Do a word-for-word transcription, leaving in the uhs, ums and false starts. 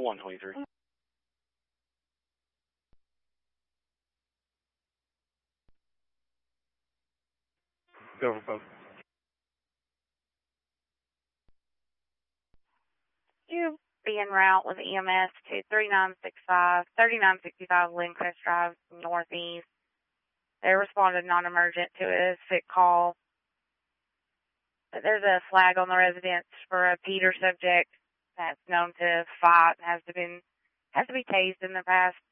one twenty-three. Go for both. You be en route with E M S to thirty-nine sixty-five, thirty-nine sixty-five Lindcrest Drive, Northeast. They responded non-emergent to a sick call. But there's a flag on the residence for a Peter subject that's known to fight and has to been has to be tased in the past